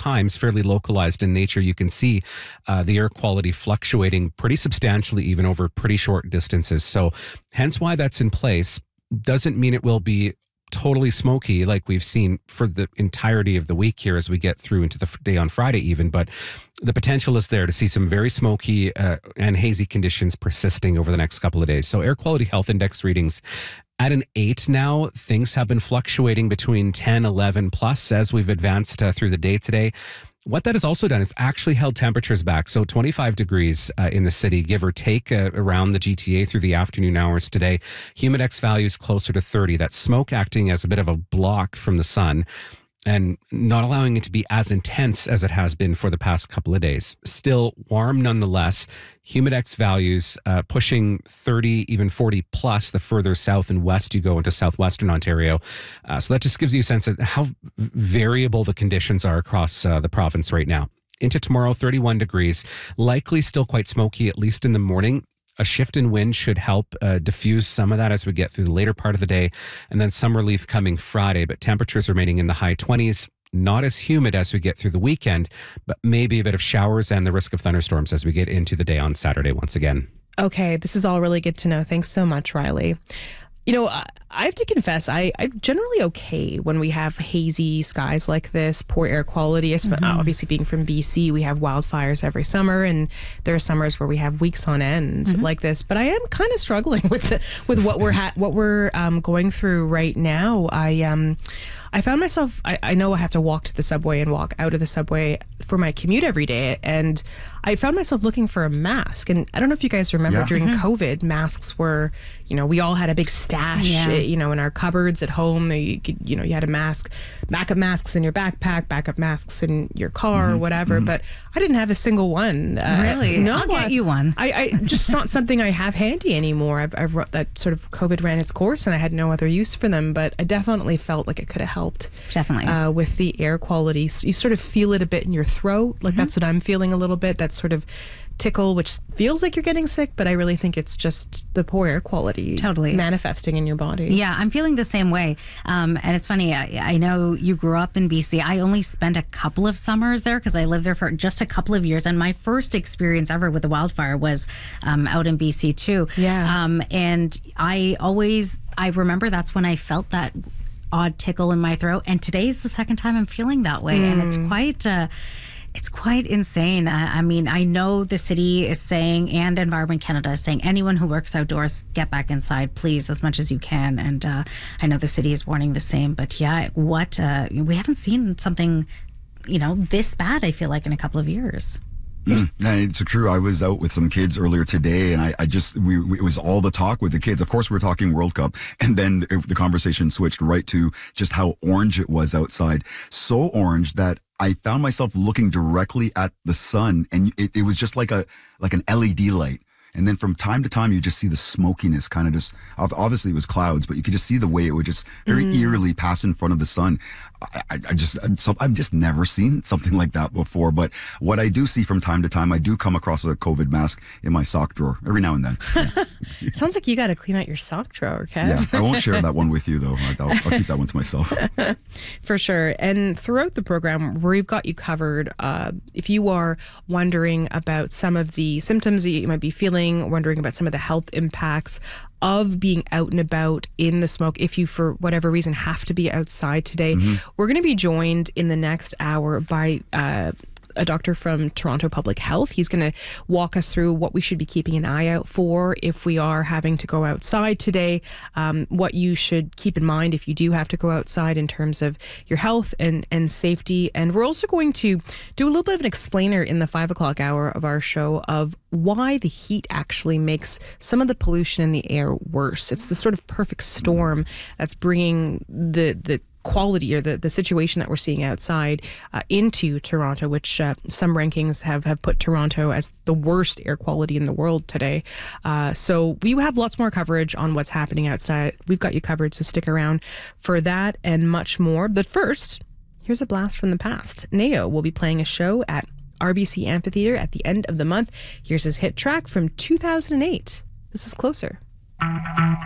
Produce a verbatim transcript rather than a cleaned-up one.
times fairly localized in nature. You can see uh, the air quality fluctuating pretty substantially, even over pretty short distances. So hence why that's in place. Doesn't mean it will be totally smoky like we've seen for the entirety of the week here as we get through into the day on Friday even, but the potential is there to see some very smoky uh, and hazy conditions persisting over the next couple of days. So air quality health index readings at an eight now. Things have been fluctuating between ten, eleven plus as we've advanced uh, through the day today. What that has also done is actually held temperatures back. So twenty-five degrees uh, in the city, give or take, uh, around the G T A through the afternoon hours today. Humidex values closer to thirty. That smoke acting as a bit of a block from the sun and not allowing it to be as intense as it has been for the past couple of days. Still warm nonetheless. Humidex values uh, pushing thirty, even forty plus the further south and west you go into southwestern Ontario. Uh, so that just gives you a sense of how variable the conditions are across uh, the province right now. Into tomorrow, thirty-one degrees, likely still quite smoky, at least in the morning. A shift in wind should help uh, diffuse some of that as we get through the later part of the day, and then some relief coming Friday, but temperatures remaining in the high twenties. Not as humid as we get through the weekend, but maybe a bit of showers and the risk of thunderstorms as we get into the day on Saturday once again. Okay, this is all really good to know. Thanks so much, Riley. You know, I I have to confess, I, I'm generally okay when we have hazy skies like this, poor air quality. Mm-hmm. Obviously, being from B C, we have wildfires every summer, and there are summers where we have weeks on end mm-hmm. like this. But I am kind of struggling with the, with what we're ha- what we're um, going through right now. I um. I found myself, I, I know I have to walk to the subway and walk out of the subway for my commute every day. And I found myself looking for a mask. And I don't know if you guys remember yeah. during mm-hmm. COVID, masks were, you know, we all had a big stash, yeah. you know, in our cupboards at home. You could, you know, you had a mask, backup masks in your backpack, backup masks in your car mm-hmm. or whatever. Mm-hmm. But I didn't have a single one. Uh, really? No, I'll get you one. I, I just not something I have handy anymore. I've, I've that sort of COVID ran its course and I had no other use for them. But I definitely felt like it could have helped. Definitely. Uh, with the air quality. So you sort of feel it a bit in your throat. Like mm-hmm. that's what I'm feeling a little bit. That sort of tickle, which feels like you're getting sick, but I really think it's just the poor air quality totally manifesting in your body. Yeah, I'm feeling the same way. Um, and it's funny, I, I know you grew up in B C. I only spent a couple of summers there because I lived there for just a couple of years. And my first experience ever with the wildfire was um, out in B C too. Yeah. Um, and I always, I remember that's when I felt that odd tickle in my throat, and today's the second time I'm feeling that way. Mm. And it's quite uh, it's quite insane. I, I mean, I know the city is saying, and Environment Canada is saying, anyone who works outdoors, get back inside, please, as much as you can. And uh, I know the city is warning the same, but yeah, what uh, we haven't seen something, you know, this bad, I feel like, in a couple of years. Mm, and it's true. I was out with some kids earlier today, and I, I just we, we it was all the talk with the kids. Of course, we were talking World Cup, and then it, the conversation switched right to just how orange it was outside. So orange that I found myself looking directly at the sun, and it, it was just like a like an L E D light. And then from time to time, you just see the smokiness kind of just, obviously it was clouds, but you could just see the way it would just very mm. eerily pass in front of the sun. I, I, I just, I've just never seen something like that before. But what I do see from time to time, I do come across a COVID mask in my sock drawer every now and then. Yeah. Sounds like you got to clean out your sock drawer, Kev. Yeah, I won't share that one with you though. I'll, I'll keep that one to myself. For sure. And throughout the program, we've got you covered. Uh, if you are wondering about some of the symptoms that you might be feeling, wondering about some of the health impacts of being out and about in the smoke, if you for whatever reason have to be outside today, mm-hmm. we're going to be joined in the next hour by uh, a doctor from Toronto Public Health. He's going to walk us through what we should be keeping an eye out for if we are having to go outside today, um, what you should keep in mind if you do have to go outside in terms of your health and, and safety. And we're also going to do a little bit of an explainer in the five o'clock hour of our show of why the heat actually makes some of the pollution in the air worse. It's the sort of perfect storm that's bringing the the quality or the, the situation that we're seeing outside uh, into Toronto, which uh, some rankings have, have put Toronto as the worst air quality in the world today. Uh, so we have lots more coverage on what's happening outside. We've got you covered, so stick around for that and much more. But first, here's a blast from the past. Neo will be playing a show at R B C Amphitheatre at the end of the month. Here's his hit track from two thousand eight. This is Closer.